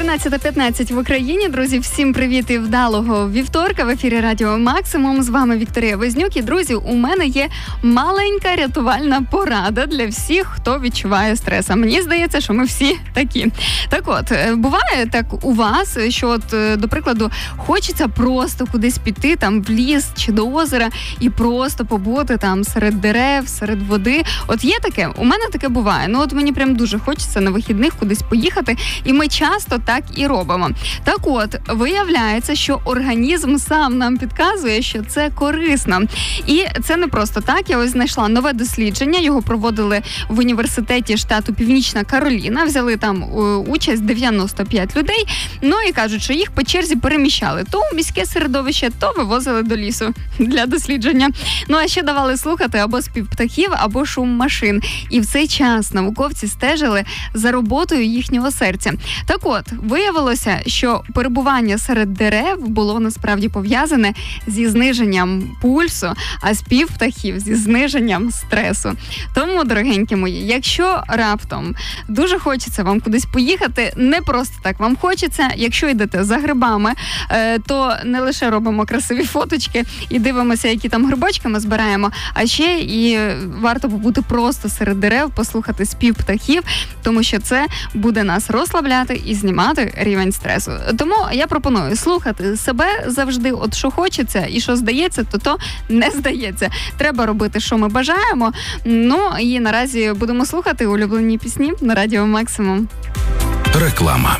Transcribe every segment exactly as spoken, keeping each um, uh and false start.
дванадцята п'ятнадцять в Україні. Друзі, всім привіт і вдалого вівторка. В ефірі Радіо Максимум. З вами Вікторія Вознюк. І, друзі, у мене є маленька рятувальна порада для всіх, хто відчуває стрес. А мені здається, що ми всі такі. Так от, буває так у вас, що от, до прикладу, хочеться просто кудись піти, там, в ліс чи до озера і просто побути там серед дерев, серед води. От є таке? У мене таке буває. Ну, от мені прям дуже хочеться на вихідних кудись поїхати, і ми часто так і робимо. Так от, виявляється, що організм сам нам підказує, що це корисно. І це не просто так. Я ось знайшла нове дослідження. Його проводили в університеті штату Північна Кароліна. Взяли там участь дев'яносто п'ять людей. Ну і кажуть, що їх по черзі переміщали. То у міське середовище, то вивозили до лісу для дослідження. Ну а ще давали слухати або спів птахів, або шум машин. І в цей час науковці стежили за роботою їхнього серця. Так от, виявилося, що перебування серед дерев було насправді пов'язане зі зниженням пульсу, а спів птахів зі зниженням стресу. Тому, дорогенькі мої, якщо раптом дуже хочеться вам кудись поїхати, не просто так вам хочеться, якщо йдете за грибами, то не лише робимо красиві фоточки і дивимося, які там грибочки ми збираємо, а ще і варто побути просто серед дерев, послухати спів птахів, тому що це буде нас розслабляти і знімати рівень стресу. Тому я пропоную слухати себе завжди, от що хочеться і що здається, то то не здається. Треба робити, що ми бажаємо. Ну і наразі будемо слухати улюблені пісні на Радіо Максимум. Реклама.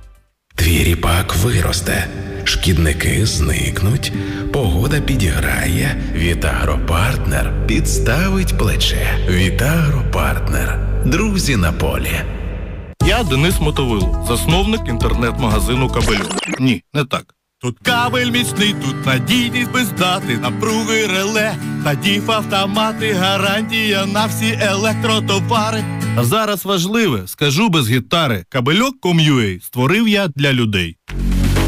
Твій ріпак виросте, шкідники зникнуть, погода підіграє, Вітагропартнер підставить плече. Вітагропартнер. Друзі на полі. Я Денис Мотовило, засновник інтернет-магазину «Кабельок». Ні, не так. Тут кабель міцний, тут надійність без дати, напруги реле, та діф-автомати, гарантія на всі електротовари. А зараз важливе, скажу без гітари, кабельок крапка ком крапка ю а створив я для людей.